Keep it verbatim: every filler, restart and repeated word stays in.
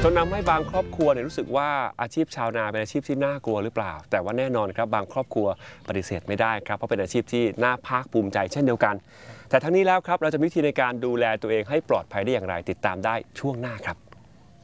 จนนำให้บางครอบครัวเนี่ยรู้สึกว่าอาชีพชาวนาเป็นอาชีพที่น่ากลัวหรือเปล่าแต่ว่าแน่นอนครับบางครอบครัวปฏิเสธไม่ได้ครับเพราะเป็นอาชีพที่น่าภาคภูมิใจเช่นเดียวกันแต่ทั้งนี้แล้วครับเราจะมีวิธีในการดูแลตัวเองให้ปลอดภัยได้อย่างไรติดตามได้ช่วงหน้าครับ